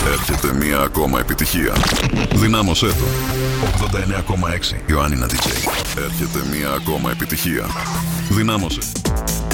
Έρχεται μία ακόμα επιτυχία. Δυνάμωσέ το. 89,6 Ιωάννινα DJ. Έρχεται μία ακόμα επιτυχία. Δυνάμωσε.